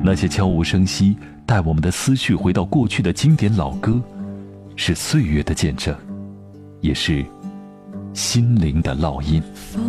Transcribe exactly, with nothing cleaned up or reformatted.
那些悄无声息带我们的思绪回到过去的经典老歌，是岁月的见证，也是心灵的烙印。